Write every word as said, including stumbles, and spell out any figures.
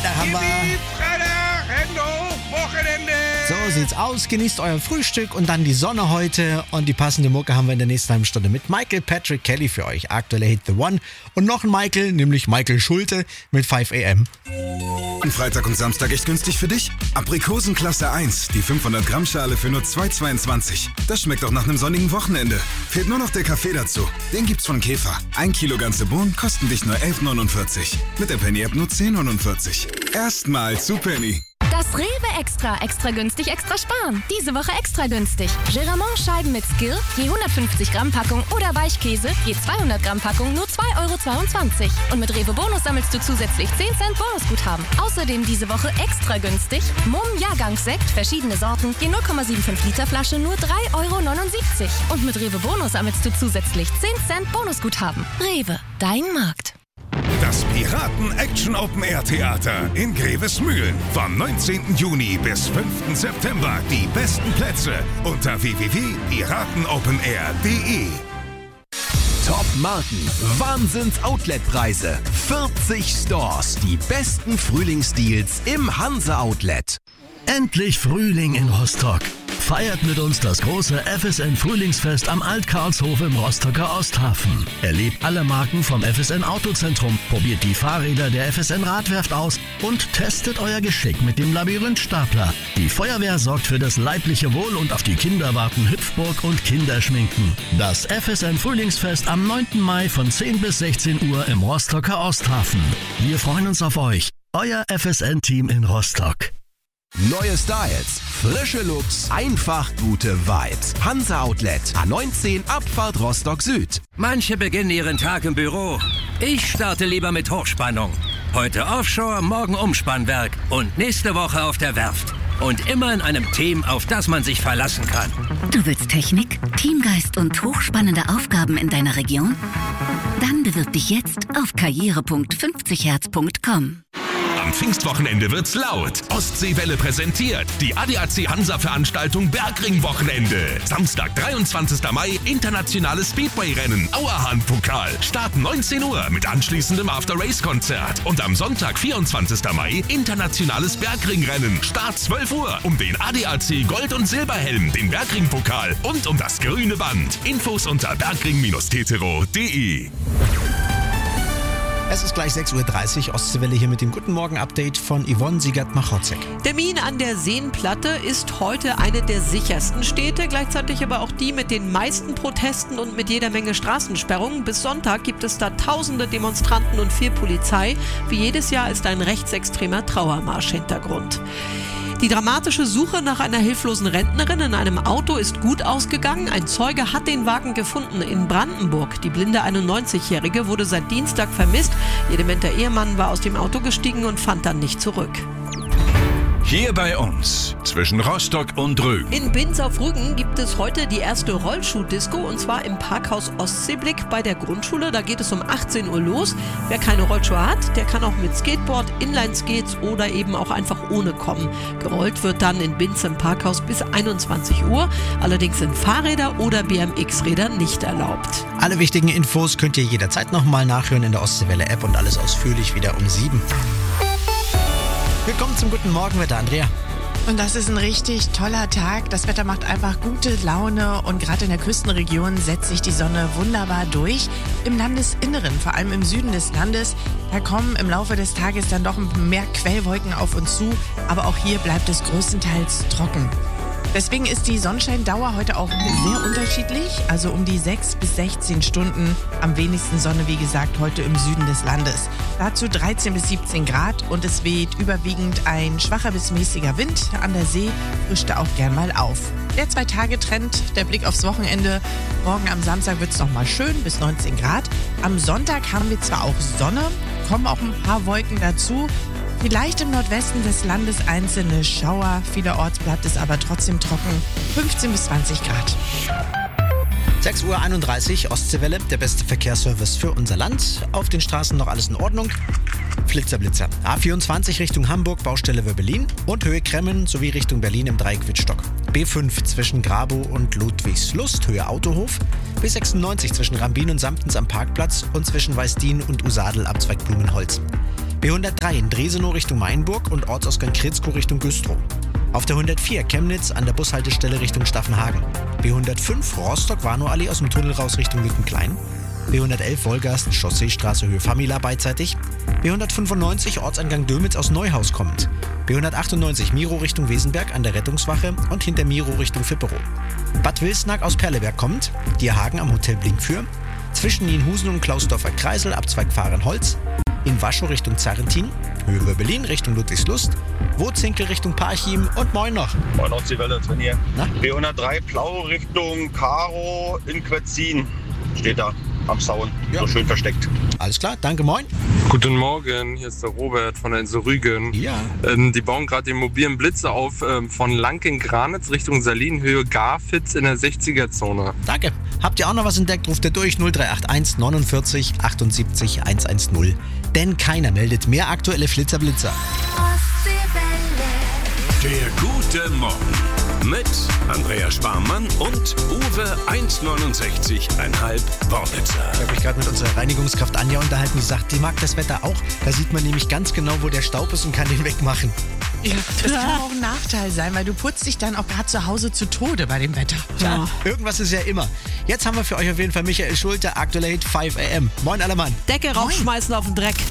Freitag haben wir. Freitag, Hände hoch, Wochenende. So sieht's aus. Genießt euer Frühstück und dann die Sonne heute. Und die passende Mucke haben wir in der nächsten halben Stunde mit Michael Patrick Kelly für euch. Aktueller Hit The One. Und noch ein Michael, nämlich Michael Schulte mit fünf a m. Freitag und Samstag echt günstig für dich? Aprikosen Klasse eins, die fünfhundert Gramm Schale für nur zwei Euro zweiundzwanzig. Das schmeckt auch nach einem sonnigen Wochenende. Fehlt nur noch der Kaffee dazu. Den gibt's von Käfer. Ein Kilo ganze Bohnen kosten dich nur elf neunundvierzig. Mit der Penny-App nur zehn neunundvierzig. Erstmal zu Penny. Das Rewe Extra. Extra günstig, extra sparen. Diese Woche extra günstig. Geramont-Scheiben mit Skill, je hundertfünfzig Gramm Packung oder Weichkäse, je zweihundert Gramm Packung, nur zwei Euro zweiundzwanzig. Und mit Rewe Bonus sammelst du zusätzlich zehn Cent Bonusguthaben. Außerdem diese Woche extra günstig. Mumm Jahrgangssekt, verschiedene Sorten, je null Komma fünfundsiebzig Liter Flasche, nur drei Euro neunundsiebzig. Und mit Rewe Bonus sammelst du zusätzlich zehn Cent Bonusguthaben. Rewe, dein Markt. Das Piraten-Action-Open-Air-Theater in Grevesmühlen. Vom neunzehnten Juni bis fünften September. Die besten Plätze unter w w w punkt piratenopenair punkt de. Top-Marken, Wahnsinns-Outlet-Preise, vierzig Stores, die besten Frühlingsdeals im Hansa-Outlet. Endlich Frühling in Rostock. Feiert mit uns das große F S N Frühlingsfest am Alt-Karlshof im Rostocker Osthafen. Erlebt alle Marken vom F S N Autozentrum, probiert die Fahrräder der F S N Radwerft aus und testet euer Geschick mit dem Labyrinthstapler. Die Feuerwehr sorgt für das leibliche Wohl und auf die Kinder warten Hüpfburg und Kinderschminken. Das F S N Frühlingsfest am neunten Mai von zehn bis sechzehn Uhr im Rostocker Osthafen. Wir freuen uns auf euch. Euer F S N-Team in Rostock. Neue Styles, frische Looks, einfach gute Vibes. Hansa Outlet, A neunzehn, Abfahrt Rostock Süd. Manche beginnen ihren Tag im Büro. Ich starte lieber mit Hochspannung. Heute Offshore, morgen Umspannwerk und nächste Woche auf der Werft. Und immer in einem Team, auf das man sich verlassen kann. Du willst Technik, Teamgeist und hochspannende Aufgaben in deiner Region? Dann bewirb dich jetzt auf karriere punkt fünfzig hertz punkt com. Am Pfingstwochenende wird's laut. Ostseewelle präsentiert die A D A C Hansa-Veranstaltung Bergring-Wochenende. Samstag, dreiundzwanzigsten Mai, internationales Speedway-Rennen, Auerhahn-Pokal. Start neunzehn Uhr mit anschließendem After-Race-Konzert. Und am Sonntag, vierundzwanzigsten Mai, internationales Bergring-Rennen. Start zwölf Uhr um den A D A C Gold- und Silberhelm, den Bergring-Pokal und um das grüne Band. Infos unter bergring Bindestrich tetero punkt de. Es ist gleich sechs Uhr dreißig, Ostseewelle hier mit dem Guten Morgen-Update von Yvonne Siegert-Machotzek. Der Wien an der Seenplatte ist heute eine der sichersten Städte, gleichzeitig aber auch die mit den meisten Protesten und mit jeder Menge Straßensperrungen. Bis Sonntag gibt es da tausende Demonstranten und viel Polizei. Wie jedes Jahr ist ein rechtsextremer Trauermarsch Hintergrund. Die dramatische Suche nach einer hilflosen Rentnerin in einem Auto ist gut ausgegangen. Ein Zeuge hat den Wagen gefunden in Brandenburg. Die blinde einundneunzigjährige wurde seit Dienstag vermisst. Ihr dementer Ehemann war aus dem Auto gestiegen und fand dann nicht zurück. Hier bei uns, zwischen Rostock und Rügen. In Binz auf Rügen gibt es heute die erste Rollschuh-Disco und zwar im Parkhaus Ostseeblick bei der Grundschule. Da geht es um achtzehn Uhr los. Wer keine Rollschuhe hat, der kann auch mit Skateboard, Inline-Skates oder eben auch einfach ohne kommen. Gerollt wird dann in Binz im Parkhaus bis einundzwanzig Uhr. Allerdings sind Fahrräder oder B M X-Räder nicht erlaubt. Alle wichtigen Infos könnt ihr jederzeit nochmal nachhören in der Ostseewelle-App und alles ausführlich wieder um sieben. Willkommen zum Guten Morgenwetter, Andrea. Und das ist ein richtig toller Tag. Das Wetter macht einfach gute Laune und gerade in der Küstenregion setzt sich die Sonne wunderbar durch. Im Landesinneren, vor allem im Süden des Landes, da kommen im Laufe des Tages dann doch mehr Quellwolken auf uns zu. Aber auch hier bleibt es größtenteils trocken. Deswegen ist die Sonnenscheindauer heute auch sehr unterschiedlich, also um die sechs bis sechzehn Stunden, am wenigsten Sonne, wie gesagt, heute im Süden des Landes. Dazu dreizehn bis siebzehn Grad und es weht überwiegend ein schwacher bis mäßiger Wind. An der See frischt er auch gern mal auf. Der Zwei-Tage-Trend, der Blick aufs Wochenende. Morgen am Samstag wird es nochmal schön, bis neunzehn Grad. Am Sonntag haben wir zwar auch Sonne, kommen auch ein paar Wolken dazu. Vielleicht im Nordwesten des Landes einzelne Schauer, vielerorts bleibt es aber trotzdem trocken, fünfzehn bis zwanzig Grad. sechs Uhr einunddreißig, Ostseewelle, der beste Verkehrsservice für unser Land. Auf den Straßen noch alles in Ordnung. Flitzer, Blitzer. A vierundzwanzig Richtung Hamburg, Baustelle Wöbbelin und Höhe Kremmen sowie Richtung Berlin im Dreieck Wittstock. B fünf zwischen Grabow und Ludwigslust, Höhe Autohof. B sechsundneunzig zwischen Rambin und Samtens am Parkplatz und zwischen Weißdien und Usadel Abzweig Blumenholz. B hundertdrei in Dresenow Richtung Mainburg und Ortsausgang Kritzkow Richtung Güstrow. Auf der hundertvier Chemnitz an der Bushaltestelle Richtung Staffenhagen. B hundertfünf Rostock-Warnow-Allee aus dem Tunnel raus Richtung Lückenklein. B hundertelf Wolgast, Chausseestraße Höhe Famila beidseitig. B hundertfünfundneunzig Ortsangang Dömitz aus Neuhaus kommend. B hundertachtundneunzig Miro Richtung Wesenberg an der Rettungswache und hinter Miro Richtung Vipperow. Bad Wilsnack aus Perleberg kommend. Dierhagen am Hotel Blinkfür. Zwischen Nienhusen und Klausdorfer Kreisel, Abzweig Fahrenholz. In Waschow Richtung Zarrentin. Höhe Wöbbelin Richtung Ludwigslust. Wurzinkel Richtung Parchim und moin noch. Moin Ostseewelle, trainiert. B hundertdrei Plau Richtung Karo in Quetzin. Steht da am Zaun, ja. So schön versteckt. Alles klar, danke, moin. Guten Morgen, hier ist der Robert von den Rügen. Ja. Ähm, die bauen gerade den mobilen Blitzer auf ähm, von Lanken-Granitz Richtung Salinhöhe Garfitz in der sechziger-Zone. Danke. Habt ihr auch noch was entdeckt, ruft ihr durch null drei acht eins neunundvierzig achtundsiebzig hundertzehn. Denn keiner meldet mehr aktuelle Flitzer-Blitzer. Der gute Morgen mit Andrea Sparmann und Uwe eins neunundsechzig Komma fünf Wortitzer. Ich habe mich gerade mit unserer Reinigungskraft Anja unterhalten, die sagt, die mag das Wetter auch. Da sieht man nämlich ganz genau, wo der Staub ist und kann den wegmachen. Ja, das kann auch ein Nachteil sein, weil du putzt dich dann auch gerade zu Hause zu Tode bei dem Wetter. Ja, irgendwas ist ja immer. Jetzt haben wir für euch auf jeden Fall Michael Schulte, aktuelle Hit fünf a m. Moin, aller Mann. Decke raufschmeißen auf den Dreck.